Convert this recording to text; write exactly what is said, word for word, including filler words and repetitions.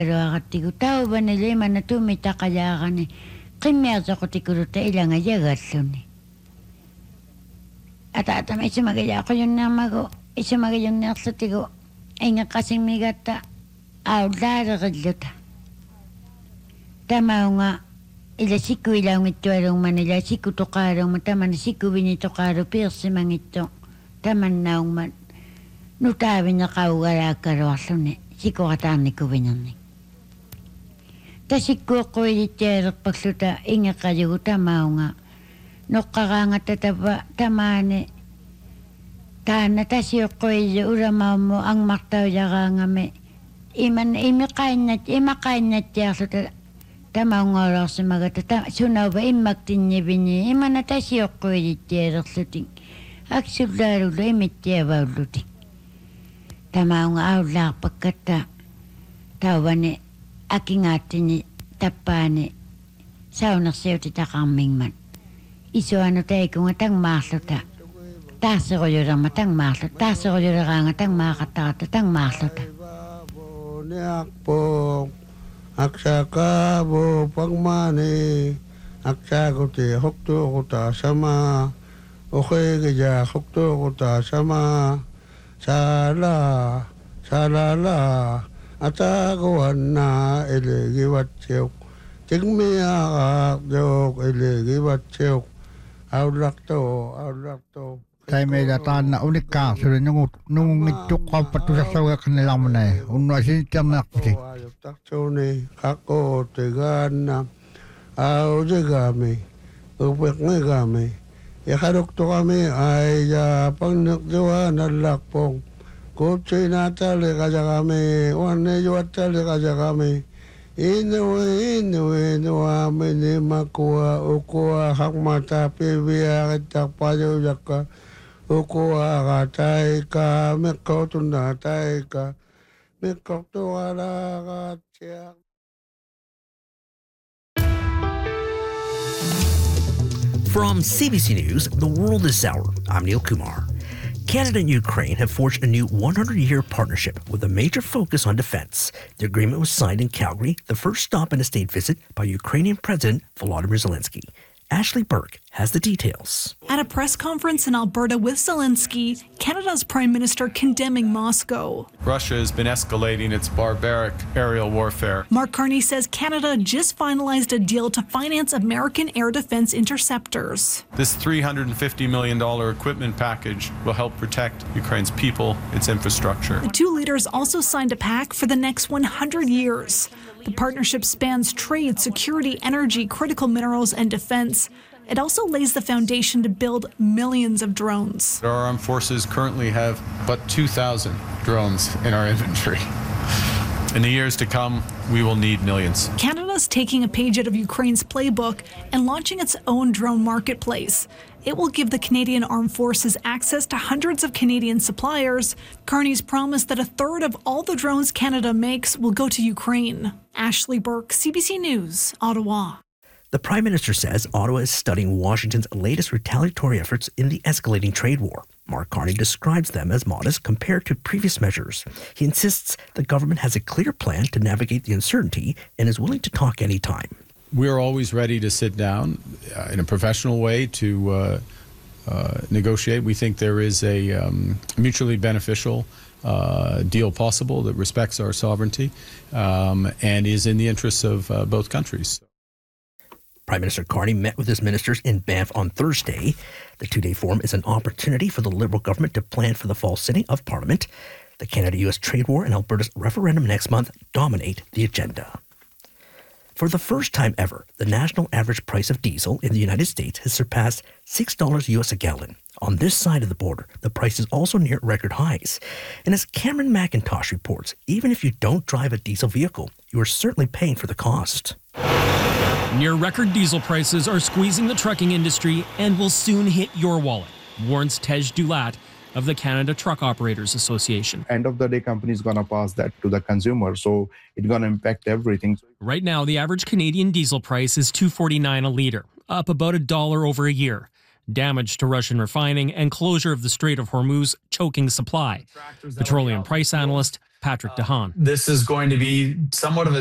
Ruaqattigu tauvani mana tumitaqallaaqani qimmiartoqutikuruta ilanga yagalluni. Ata atama isimagallaaquyunnaamagu isimagayunniarlutigu ingeqqasimmigatta aulaareqilluta. Tamaunga ila sikkuilaungittualungmani ila sikkutoqaalungma tamani sikkuvini piirsimangittu tamannaungman nutaavineqaugalaakkaluarluni sikuqataarnikuvinerni. Tasikkuuqquilittialerpakluta ingeqqalugu tamaunga noqqaraangata tapa tamaani taana tasiuqquillu ulamaummu angmartaujaraangami iman imiqainnat imaqainnattiarluta tamaungaolorsimagata sunauva immaktinnivini imana tasiuqquilittialerlutin aksullaalullu imittiavaullutin. Tamaunga aulaarpakkatta tauvani akingaattini tappaani saunersiuti taqarmingman. Isuanu taikunga tangmaarluta taasserujurama tangmaarluta taasserujuraraanga tangmaaqattarata tangmaarluta. Aksakaabo pagmani aksakuti hoktuuquta sama uqeegeja hoktuuquta sama sala salala ataguanna elegiwatsiuk tigmiaqaaqdiuq elegiwatsiuk aulaqto aulaqto Taimeda taanna unikkaa suri nungu nungungittuqqauppatusassaugaqnilarmunai unnuasinittiarnearputi taksuni qaqo tigaanna aujigami upeqnigami iqaruqtuqami aija pagniqdiwaanallaqpoq kutsinaatali qajaqami uannijuattali qajaqami inuwi inuwi nuamini makua ukua haqmata piviaqittaqpajujakka ukua qataika miqqautunna taika miqqautuqalaqatsiaq. From C B C News, The World is Hour, I'm Neil Kumar. Canada and Ukraine have forged a new one hundred year partnership with a major focus on defense. The agreement was signed in Calgary, the first stop in a state visit by Ukrainian President Volodymyr Zelensky. Ashley Burke has the details. At a press conference in Alberta with Zelensky, Canada's Prime Minister condemning Moscow. Russia has been escalating its barbaric aerial warfare. Mark Carney says Canada just finalized a deal to finance American air defense interceptors. This three hundred fifty million dollars equipment package will help protect Ukraine's people, its infrastructure. The two leaders also signed a pact for the next one hundred years. The partnership spans trade, security, energy, critical minerals, and defense. It also lays the foundation to build millions of drones. Our armed forces currently have but two thousand drones in our inventory. In the years to come, we will need millions. Canada's taking a page out of Ukraine's playbook and launching its own drone marketplace. It will give the Canadian Armed Forces access to hundreds of Canadian suppliers. Carney's promised that a third of all the drones Canada makes will go to Ukraine. Ashley Burke, C B C News, Ottawa. The Prime Minister says Ottawa is studying Washington's latest retaliatory efforts in the escalating trade war. Mark Carney describes them as modest compared to previous measures. He insists the government has a clear plan to navigate the uncertainty and is willing to talk anytime. We're always ready to sit down uh, in a professional way to uh, uh, negotiate. We think there is a um, mutually beneficial uh, deal possible that respects our sovereignty um, and is in the interests of uh, both countries. Prime Minister Carney met with his ministers in Banff on Thursday. The two-day forum is an opportunity for the Liberal government to plan for the fall sitting of Parliament. The Canada-U S trade war and Alberta's referendum next month dominate the agenda. For the first time ever, the national average price of diesel in the United States has surpassed six dollars U S a gallon. On this side of the border, the price is also near record highs. And as Cameron McIntosh reports, even if you don't drive a diesel vehicle, you are certainly paying for the cost. Near record diesel prices are squeezing the trucking industry and will soon hit your wallet, warns Tej Dulat of the Canada Truck Operators Association. End of the day, company is going to pass that to the consumer, so it's going to impact everything. Right now, the average Canadian diesel price is two dollars and forty-nine cents a litre, up about a dollar over a year. Damage to Russian refining and closure of the Strait of Hormuz choking supply. Petroleum price analyst Patrick DeHaan. This is going to be somewhat of a